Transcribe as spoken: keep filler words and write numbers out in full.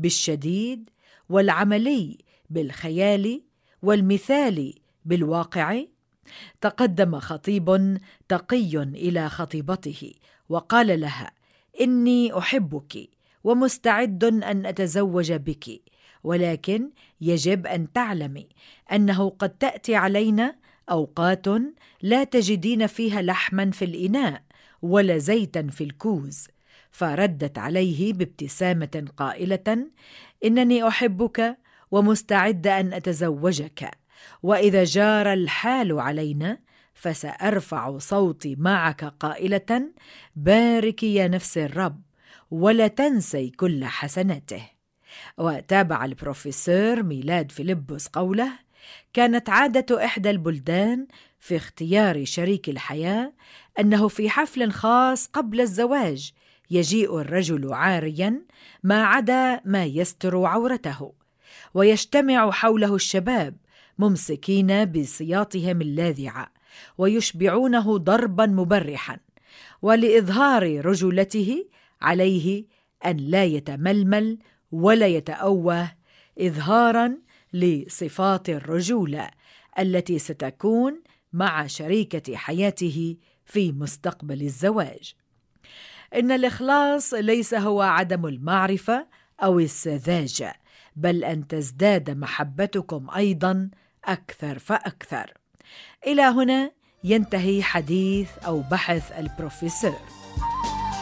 بالشديد، والعملي بالخيالي، والمثالي بالواقع. تقدم خطيب تقي إلى خطيبته وقال لها: إني أحبك ومستعد أن أتزوج بك، ولكن يجب أن تعلمي أنه قد تأتي علينا أوقات لا تجدين فيها لحما في الإناء ولا زيتا في الكوز. فردت عليه بابتسامة قائلة: إنني أحبك ومستعدة أن أتزوجك، وإذا جار الحال علينا فسأرفع صوتي معك قائلة: بارك يا نفس الرب ولا تنسي كل حسناته. وتابع البروفيسور ميلاد فيلبس قوله: كانت عادة إحدى البلدان في اختيار شريك الحياة أنه في حفل خاص قبل الزواج يجيء الرجل عاريا ما عدا ما يستر عورته، ويجتمع حوله الشباب ممسكين بسياطهم اللاذعة ويشبعونه ضربا مبرحا، ولإظهار رجولته عليه أن لا يتململ ولا يتأوه، إظهارا لصفات الرجولة التي ستكون مع شريكة حياته في مستقبل الزواج. إن الإخلاص ليس هو عدم المعرفة أو السذاجة، بل أن تزداد محبتكم أيضا أكثر فأكثر. إلى هنا ينتهي حديث أو بحث البروفيسور.